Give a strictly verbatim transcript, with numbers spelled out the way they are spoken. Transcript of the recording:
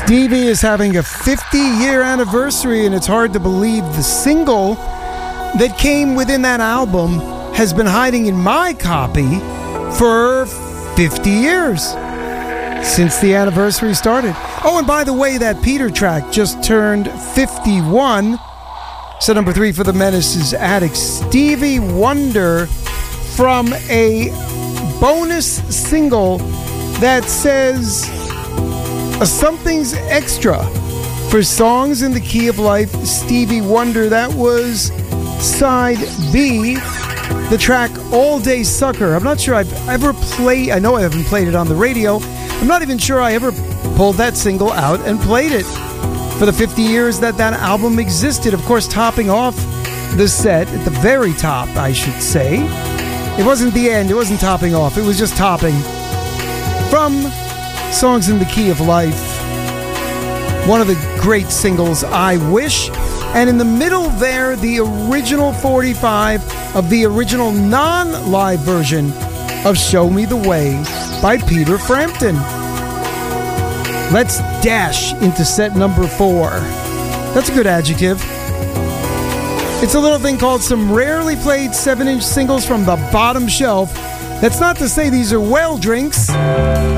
Stevie is having a fifty-year anniversary, and it's hard to believe the single that came within that album has been hiding in my copy for fifty years, since the anniversary started. Oh, and by the way, that Peter track just turned fifty-one. So number three for the Menace's Attic, Stevie Wonder, from a bonus single that says a Something's Extra for Songs in the Key of Life, Stevie Wonder. That was side B, the track All Day Sucker. I'm not sure I've ever played, I know I haven't played it on the radio. I'm not even sure I ever pulled that single out and played it for the fifty years that that album existed. Of course, topping off the set, at the very top, I should say. It wasn't the end, it wasn't topping off, it was just topping. From Songs in the Key of Life, one of the great singles, I Wish. And in the middle there, the original forty-five of the original non-live version of Show Me the Way by Peter Frampton. Let's dash into set number four. That's a good adjective. It's a little thing called some rarely played seven-inch singles from the bottom shelf. That's not to say these are well drinks.